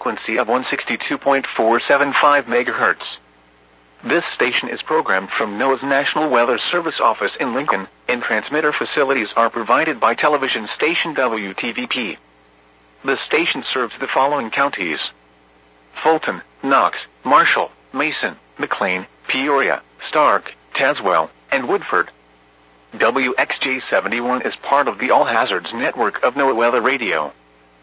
frequency of 162.475 MHz. This station is programmed from NOAA's National Weather Service office in Lincoln, and transmitter facilities are provided by television station WTVP. The station serves the following counties: Fulton, Knox, Marshall, Mason, McLean, Peoria, Stark, Tazewell, and Woodford. WXJ71 is part of the All Hazards network of NOAA Weather Radio.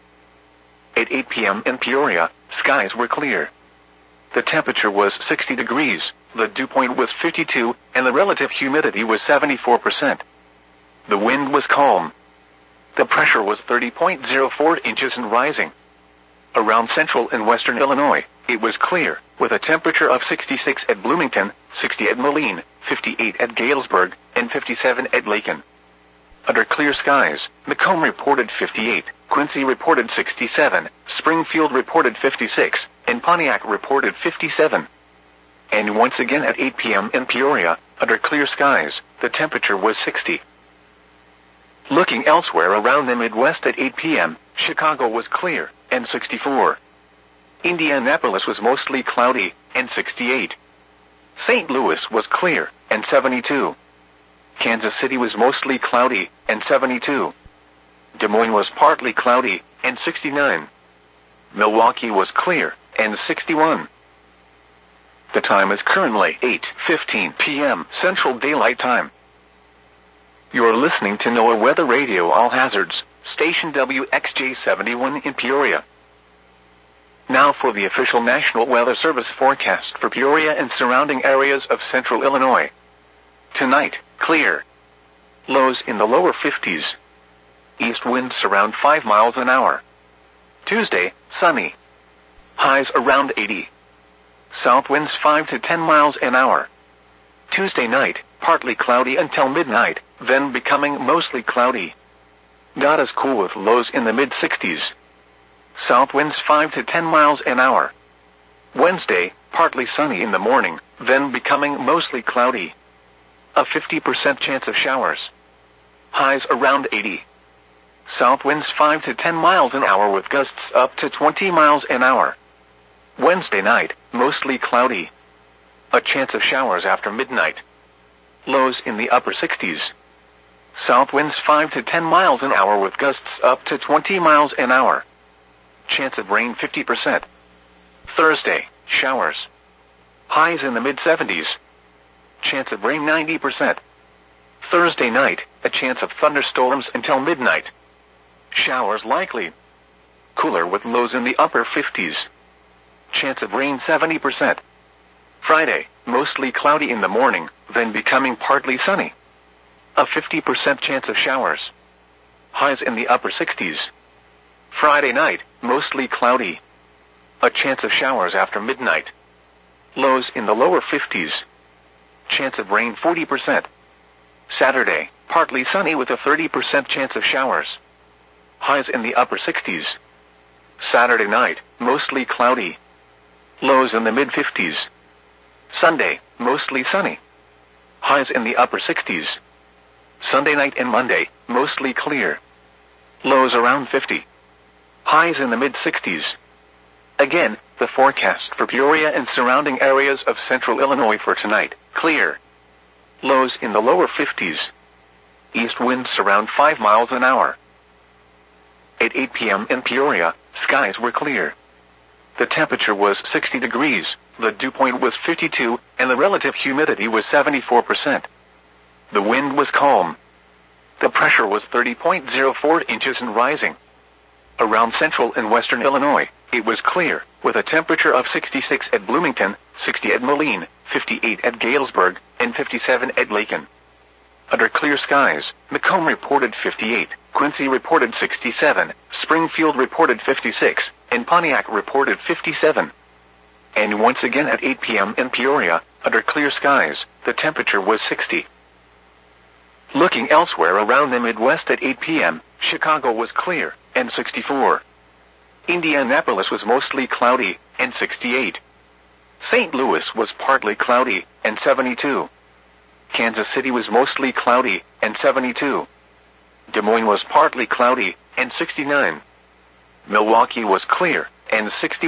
At 8 p.m. in Peoria, skies were clear. The temperature was 60 degrees, the dew point was 52, and the relative humidity was 74%. The wind was calm. The pressure was 30.04 inches and rising. Around central and western Illinois, it was clear, with a temperature of 66 at Bloomington, 60 at Moline, 58 at Galesburg, and 57 at Lakin. Under clear skies, Macomb reported 58, Quincy reported 67, Springfield reported 56, and Pontiac reported 57. And once again at 8 p.m. in Peoria, under clear skies, the temperature was 60. Looking elsewhere around the Midwest at 8 p.m., Chicago was clear, and 64. Indianapolis was mostly cloudy, and 68. St. Louis was clear, and 72. Kansas City was mostly cloudy, and 72. Des Moines was partly cloudy, and 69. Milwaukee was clear, and 61. The time is currently 8:15 p.m. Central Daylight Time. You are listening to NOAA Weather Radio All Hazards, station WXJ71 in Peoria. Now for the official National Weather Service forecast for Peoria and surrounding areas of central Illinois. Tonight, clear. Lows in the lower 50s. East winds around 5 miles an hour. Tuesday, sunny. Highs around 80. South winds 5 to 10 miles an hour. Tuesday night, partly cloudy until midnight, then becoming mostly cloudy. Not as cool with lows in the mid-60s. South winds 5 to 10 miles an hour. Wednesday, partly sunny in the morning, then becoming mostly cloudy. A 50% chance of showers. Highs around 80. South winds 5 to 10 miles an hour with gusts up to 20 miles an hour. Wednesday night, mostly cloudy. A chance of showers after midnight. Lows in the upper 60s. South winds 5 to 10 miles an hour with gusts up to 20 miles an hour. Chance of rain 50%. Thursday, showers. Highs in the mid-70s. Chance of rain 90%. Thursday night, a chance of thunderstorms until midnight. Showers likely. Cooler with lows in the upper 50s. Chance of rain 70%. Friday, mostly cloudy in the morning, then becoming partly sunny. A 50% chance of showers. Highs in the upper 60s. Friday night, mostly cloudy. A chance of showers after midnight. Lows in the lower 50s. Chance of rain 40%. Saturday, partly sunny with a 30% chance of showers. Highs in the upper 60s. Saturday night, mostly cloudy. Lows in the mid-50s. Sunday, mostly sunny. Highs in the upper 60s. Sunday night and Monday, mostly clear. Lows around 50. Highs in the mid-60s. Again, the forecast for Peoria and surrounding areas of central Illinois for tonight, clear. Lows in the lower 50s. East winds around 5 miles an hour. At 8 p.m. in Peoria, skies were clear. The temperature was 60 degrees, the dew point was 52, and the relative humidity was 74%. The wind was calm. The pressure was 30.04 inches and rising. Around central and western Illinois, it was clear, with a temperature of 66 at Bloomington, 60 at Moline, 58 at Galesburg, and 57 at Lakin. Under clear skies, Macomb reported 58, Quincy reported 67, Springfield reported 56, and Pontiac reported 57. And once again at 8 p.m. in Peoria, under clear skies, the temperature was 60. Looking elsewhere around the Midwest at 8 p.m., Chicago was clear, and 64. Indianapolis was mostly cloudy, and 68. St. Louis was partly cloudy, and 72. Kansas City was mostly cloudy, and 72. Des Moines was partly cloudy, and 69. Milwaukee was clear, and 61.